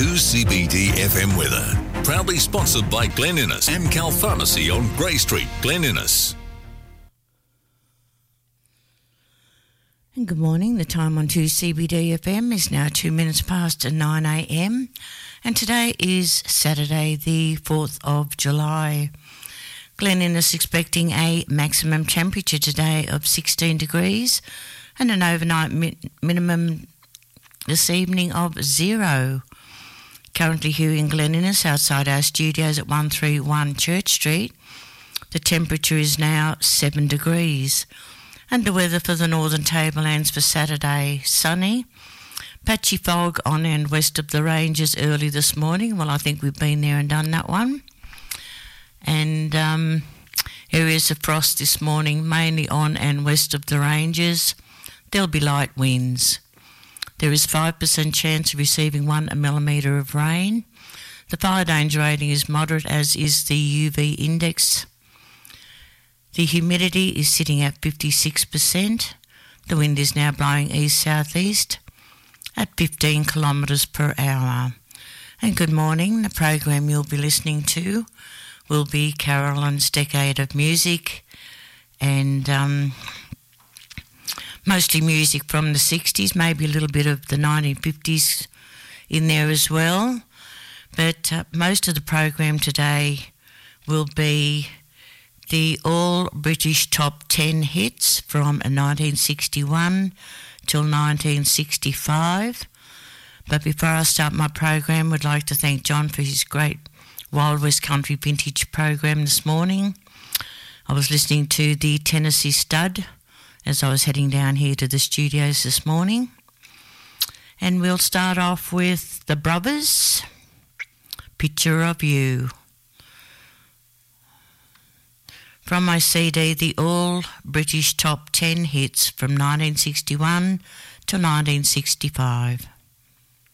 2CBD FM weather. Proudly sponsored by Glen Innes, Amcal Pharmacy on Grey Street, Glen Innes. And good morning. The time on 2CBD FM is now 2 minutes past 9 a.m. And today is Saturday, the 4th of July. Glen Innes expecting a maximum temperature today of 16 degrees and an overnight minimum this evening of 0. Currently here in Glen Innes, outside our studios at 131 Church Street, the temperature is now 7 degrees. And the weather for the Northern Tablelands for Saturday, sunny. Patchy fog on and west of the ranges early this morning. Well, I think we've been there and done that one. And areas of frost this morning, mainly on and west of the ranges. There'll be light winds. There is 5% chance of receiving 1 millimetre of rain. The fire danger rating is moderate, as is the UV index. The humidity is sitting at 56%. The wind is now blowing east-southeast at 15 kilometres per hour. And good morning. The program you'll be listening to will be Carolyn's Decade of Music, and mostly music from the 60s, maybe a little bit of the 1950s in there as well. But most of the program today will be the All British Top 10 hits from 1961 till 1965. But before I start my program, I'd like to thank John for his great Wild West Country Vintage program this morning. I was listening to the Tennessee Stud as I was heading down here to the studios this morning. And we'll start off with the Brothers, Picture of You. From my CD, the All British Top 10 Hits from 1961 to 1965.